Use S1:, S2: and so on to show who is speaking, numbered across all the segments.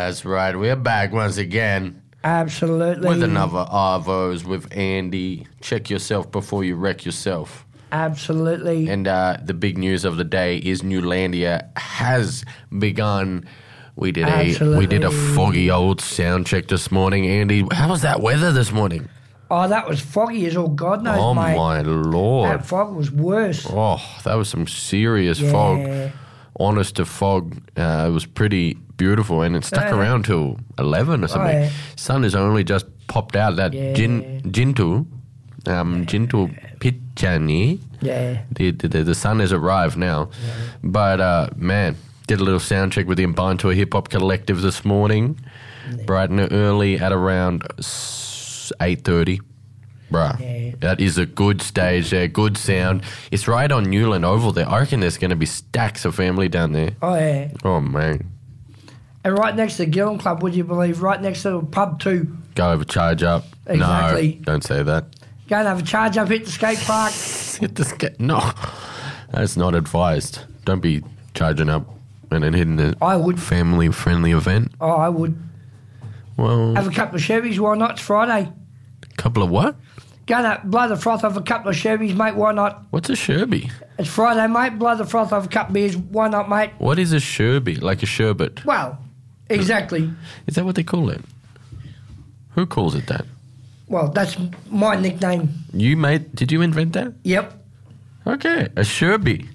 S1: That's right. We're back once again
S2: Absolutely.
S1: with another Arvos with Andy. Check yourself before you wreck yourself.
S2: Absolutely.
S1: And the big news of the day is Newlandia has begun. We did a foggy old sound check this morning. Andy, how was that weather this morning?
S2: Oh, that was foggy as all God knows,
S1: Oh,
S2: mate.
S1: my Lord.
S2: That fog was worse.
S1: Oh, that was some serious fog. Honest to fog. It was pretty beautiful, and it stuck around till 11 or something.
S2: Oh, yeah.
S1: Sun has only just popped out. That Jintu Pichani.
S2: Yeah.
S1: The sun has arrived now.
S2: Yeah.
S1: But, man, did a little sound check with the Imbine to a hip-hop collective this morning. Yeah. Bright and early at around 8:30. Bruh, that is a good stage there, good sound. It's right on Newland Oval there. I reckon there's going to be stacks of family down there.
S2: Oh, yeah.
S1: Oh, man.
S2: And right next to the Gillen Club, would you believe, right next to the pub too.
S1: Go have a charge up.
S2: Exactly.
S1: No, don't say that.
S2: Go and have a charge up, hit the skate park.
S1: Hit the skate. No, that's not advised. Don't be charging up and then hitting the family-friendly event.
S2: Oh, I would.
S1: Well,
S2: have a couple of Chevys, why not? It's Friday.
S1: Couple of what?
S2: Go and blow the froth off a couple of Chevys, mate, why not?
S1: What's a Sherby?
S2: It's Friday, mate, blow the froth off a couple of beers, why not, mate?
S1: What is a Sherby? Like a sherbet?
S2: Well, exactly.
S1: Is that what they call it? Who calls it that?
S2: Well, that's my nickname.
S1: Did you invent that?
S2: Yep.
S1: Okay, a Sherby.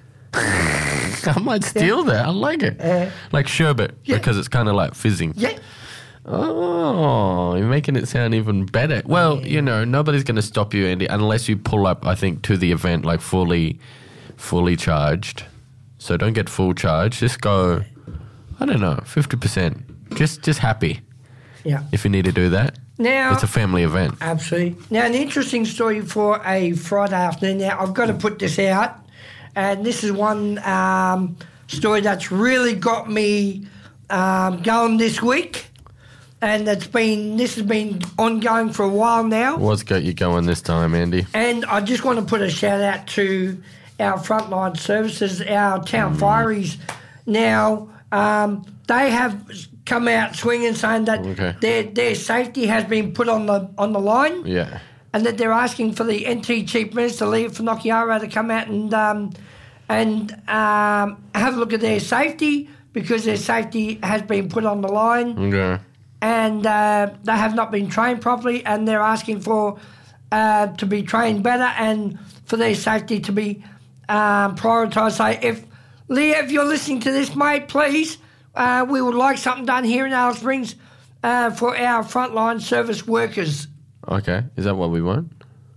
S1: I might steal that. I like it. Like sherbet, because it's kind of like fizzing.
S2: Yeah.
S1: Oh, you're making it sound even better. Well, nobody's going to stop you, Andy, unless you pull up, I think, to the event like fully charged. So don't get full charge. Just go, I don't know, 50%. Just happy.
S2: Yeah.
S1: If you need to do that.
S2: Now,
S1: it's a family event.
S2: Absolutely. Now, an interesting story for a Friday afternoon. Now, I've got to put this out, and this is one story that's really got me going this week. And this has been ongoing for a while now.
S1: What's got you going this time, Andy?
S2: And I just want to put a shout out to our frontline services, our town fireys. Now, they have come out swinging, saying that their safety has been put on the line.
S1: Yeah.
S2: And that they're asking for the NT Chief Minister, Leah Finocchiaro, to come out and have a look at their safety, because their safety has been put on the line.
S1: Okay.
S2: And they have not been trained properly, and they're asking for to be trained better and for their safety to be prioritised. So Leah, if you're listening to this, mate, please, we would like something done here in Alice Springs for our frontline service workers.
S1: Okay, is that what we want?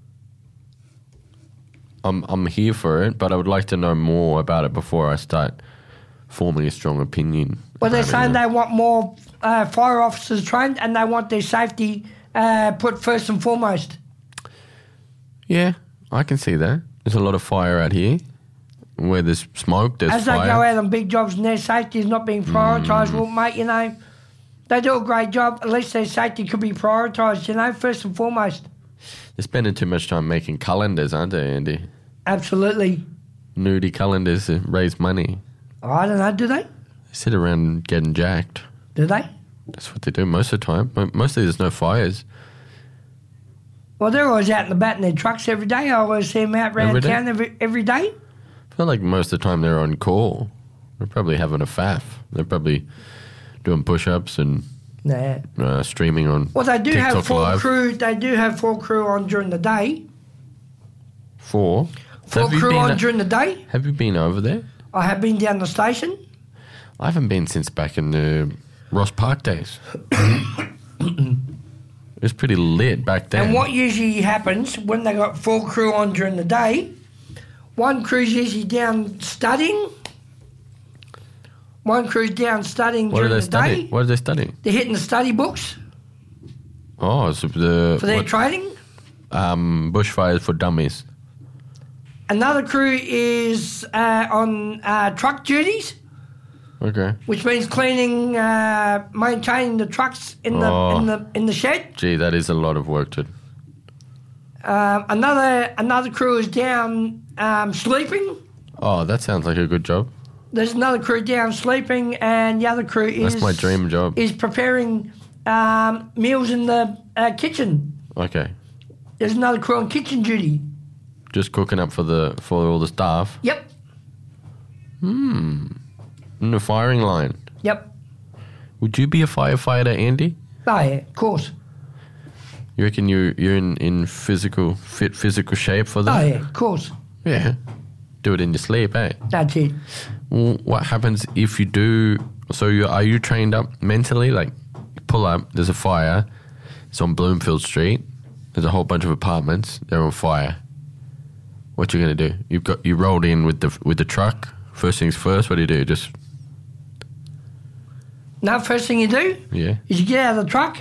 S1: I'm here for it, but I would like to know more about it before I start forming a strong opinion.
S2: Well, they're saying they want more fire officers trained, and they want their safety put first and foremost.
S1: Yeah, I can see that. There's a lot of fire out here. Where there's smoke, there's
S2: As
S1: fire.
S2: they go out on big jobs and their safety is not being prioritised, well, mate, they do a great job. At least their safety could be prioritised, first and foremost.
S1: They're spending too much time making calendars, aren't they, Andy?
S2: Absolutely.
S1: Nudie calendars to raise money.
S2: I don't know, do they?
S1: They sit around getting jacked.
S2: Do they?
S1: That's what they do most of the time. Mostly there's no fires.
S2: Well, they're always out and about in their trucks every day. I always see them out around town every day.
S1: I feel like most of the time they're on call. They're probably having a faff. They're probably doing push-ups and streaming on TikTok Live.
S2: Well, they do have four crew. They do have 4 crew on during the day.
S1: 4?
S2: 4 crew on during the day.
S1: Have you been over there?
S2: I have been down the station.
S1: I haven't been since back in the Ross Park days. It was pretty lit back then.
S2: And what usually happens when they got 4 crew on during the day, one crew's usually down studying. One crew's down studying during the day.
S1: What are they studying?
S2: They're hitting the study books.
S1: Oh, so
S2: for their training.
S1: Bushfires for Dummies.
S2: Another crew is on truck duties.
S1: Okay.
S2: Which means cleaning, maintaining the trucks in the shed.
S1: Gee, that is a lot of work to.
S2: Another crew is down sleeping.
S1: Oh, that sounds like a good job.
S2: there's another crew down sleeping, and the other crew is...
S1: That's my dream job.
S2: ...is preparing meals in the kitchen.
S1: Okay.
S2: There's another crew on kitchen duty.
S1: Just cooking up for all the staff?
S2: Yep.
S1: In the firing line?
S2: Yep.
S1: Would you be a firefighter, Andy?
S2: Oh, yeah, of course.
S1: You reckon you're in physical shape for that?
S2: Oh, yeah, of course.
S1: Yeah. Do it in your sleep, eh?
S2: That's it.
S1: Well, what happens if you do... So are you trained up mentally? Like, pull up, there's a fire. It's on Bloomfield Street. There's a whole bunch of apartments. They're on fire. What you going to do? You rolled in with the truck. First things first, what do? Just...
S2: No, first thing you do
S1: is
S2: you get out of the truck,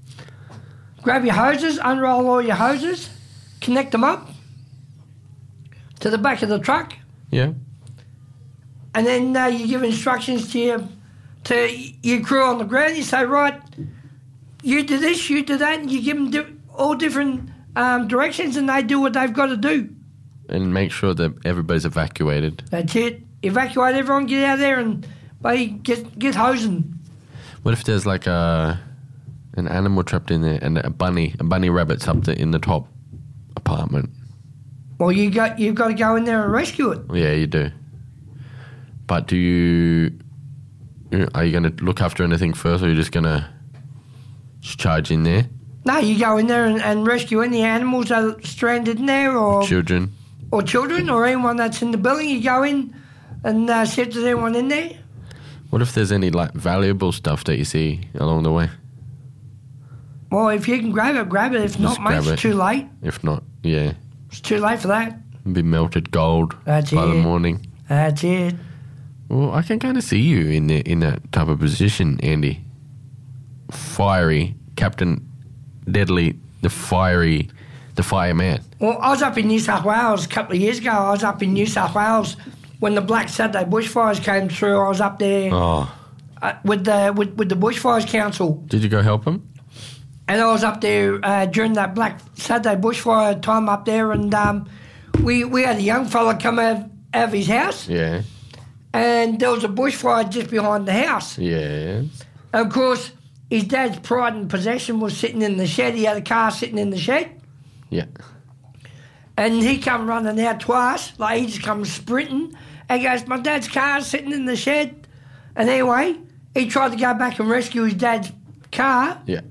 S2: grab your hoses, unroll all your hoses, connect them up to the back of the truck.
S1: Yeah.
S2: And then you give instructions to your crew on the ground. You say, right, you do this, you do that, and you give them all different directions, and they do what they've got to do.
S1: And make sure that everybody's evacuated.
S2: That's it. Evacuate everyone, get out there, and get hosing.
S1: What if there's like an animal trapped in there and a bunny rabbit's up there in the top apartment?
S2: Well, you've got to go in there and rescue it.
S1: Yeah, you do. But are you going to look after anything first, or are you just going to charge in there?
S2: No, you go in there and rescue any animals that are stranded in there, or
S1: children,
S2: or anyone that's in the building. You go in and see if there's anyone in there.
S1: What if there's any like valuable stuff that you see along the way?
S2: Well, if you can grab it, grab it. If
S1: just
S2: not, mate, it's too late.
S1: If not, yeah.
S2: It's too late for that.
S1: It'll be melted gold by the morning.
S2: That's it.
S1: Well, I can kind of see you in that type of position, Andy. Fiery, Captain Deadly, the fireman.
S2: Well, I was up in New South Wales a couple of years ago. I was up in New South Wales when the Black Saturday bushfires came through. I was up there with the Bushfires Council.
S1: Did you go help them?
S2: And I was up there during that Black Saturday bushfire time up there, and we had a young fella come out of his house.
S1: Yeah.
S2: And there was a bushfire just behind the house.
S1: Yes.
S2: And of course, his dad's pride and possession was sitting in the shed. He had a car sitting in the shed.
S1: Yeah.
S2: And he come running out twice, like he just comes sprinting, and goes, my dad's car's sitting in the shed. And anyway, he tried to go back and rescue his dad's car.
S1: Yeah.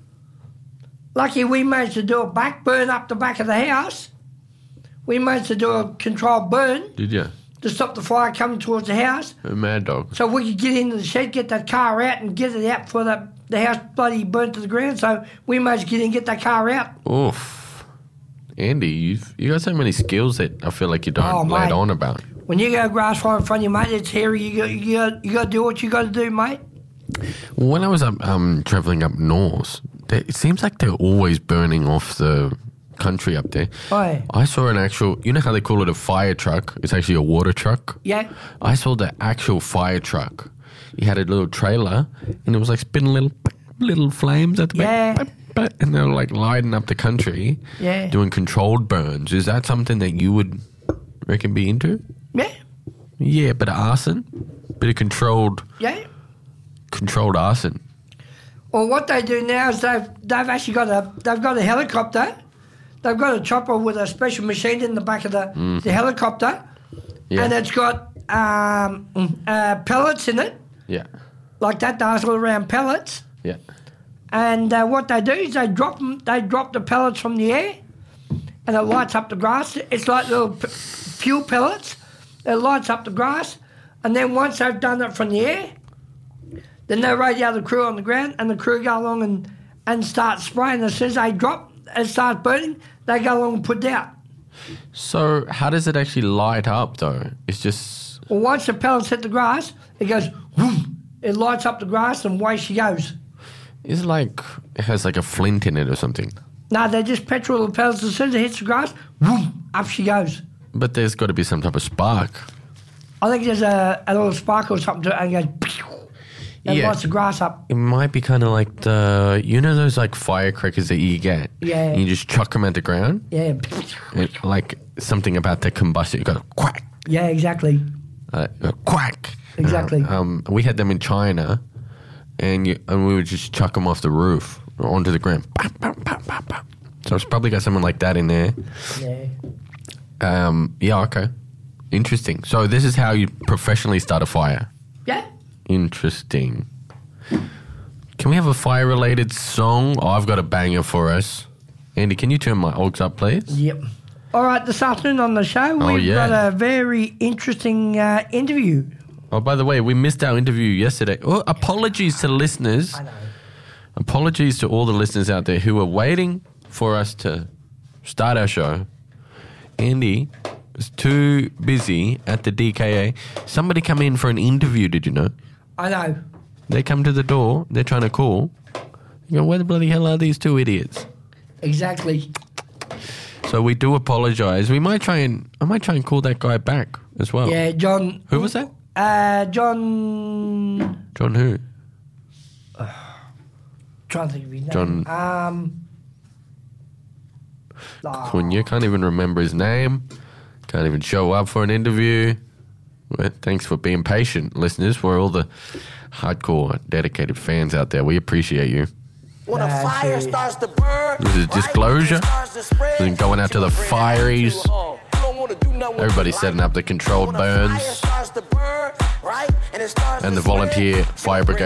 S2: Lucky we managed to do a burn up the back of the house. We managed to do a controlled burn.
S1: Did you?
S2: To stop the fire coming towards the house.
S1: A mad dog.
S2: So we could get into the shed, get that car out, and get it out before the house bloody burnt to the ground. So we managed to get in and get that car out.
S1: Oof. Andy, you got so many skills that I feel like you don't let on about.
S2: When you go grass fire in front of you, mate, it's hairy. You got to do what you got to do, mate.
S1: When I was travelling up north, it seems like they're always burning off the country up there.
S2: Oh, yeah.
S1: I saw an actual, you know how they call it a fire truck? It's actually a water truck.
S2: Yeah.
S1: I saw the actual fire truck. He had a little trailer, and it was like spinning little flames at the back. And they were like lighting up the country, doing controlled burns. Is that something that you would reckon be into?
S2: Yeah.
S1: Yeah, bit of arson, bit of controlled arson.
S2: Well, what they do now is they've actually got a helicopter. They've got a chopper with a special machine in the back of the helicopter, and it's got pellets in it.
S1: Yeah.
S2: Like that, those little round pellets.
S1: Yeah.
S2: And what they do is they drop the pellets from the air, and it lights up the grass. It's like little fuel pellets. It lights up the grass, and then once they've done it from the air, then they radio the crew on the ground, and the crew go along and start spraying. As soon as they drop, it starts burning, they go along and put it out.
S1: So how does it actually light up, though? It's just...
S2: Well, once the pellets hit the grass, it goes, whoom, it lights up the grass, and away she goes.
S1: It's like it has like a flint in it or something.
S2: No, they're just petrol pellets. As soon as it hits the grass, whoom, up she goes.
S1: But there's got to be some type of spark.
S2: I think there's a little spark or something to it, and it goes, and lights the grass up.
S1: It might be kind of like those like firecrackers that you get?
S2: Yeah.
S1: And you just chuck them at the ground?
S2: Yeah.
S1: Like something about the combustion. You go quack.
S2: Yeah, exactly.
S1: Quack.
S2: Exactly.
S1: We had them in China, and we would just chuck them off the roof onto the ground. Bam, bam, bam, bam, bam. So it's probably got something like that in there.
S2: Yeah.
S1: Yeah, okay. Interesting. So this is how you professionally start a fire.
S2: Yeah.
S1: Interesting. Can we have a fire-related song? Oh, I've got a banger for us. Andy, can you turn my aux up, please?
S2: Yep. All right, this afternoon on the show, we've got a very interesting interview.
S1: Oh, by the way, we missed our interview yesterday. Oh, apologies to the listeners.
S2: I know.
S1: Apologies to all the listeners out there who were waiting for us to start our show. Andy was too busy at the DKA. Somebody come in for an interview, did you know?
S2: I know.
S1: They come to the door, they're trying to call. You go, where the bloody hell are these two idiots?
S2: Exactly.
S1: So we do apologise. I might try and call that guy back as well.
S2: Yeah, John.
S1: Who was that?
S2: John.
S1: John who?
S2: Trying to think of his name.
S1: John. Cunha, can't even remember his name. Can't even show up for an interview. Well, thanks for being patient, listeners. We're all the hardcore, dedicated fans out there. We appreciate you.
S3: When a fire starts to burn,
S1: this is disclosure. We're going out to the fireys. Everybody's setting up the controlled burns. And the volunteer fire brigade